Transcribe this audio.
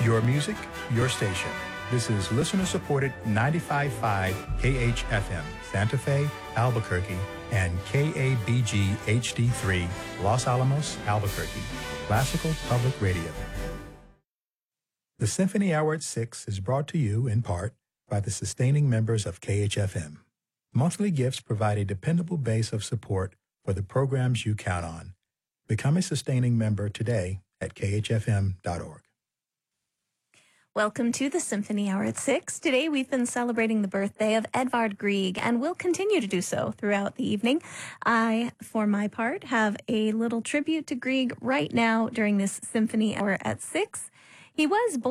Your music, your station. This is listener-supported 95.5 KHFM, Santa Fe, Albuquerque, and KABG HD3, Los Alamos, Albuquerque, Classical Public Radio. The Symphony Hour at 6 is brought to you in part by the sustaining members of KHFM. Monthly gifts provide a dependable base of support for the programs you count on. Become a sustaining member today at khfm.org. Welcome to the Symphony Hour at 6. Today we've been celebrating the birthday of Edvard Grieg, and we'll continue to do so throughout the evening. I, for my part, have a little tribute to Grieg right now during this Symphony Hour at 6. He was born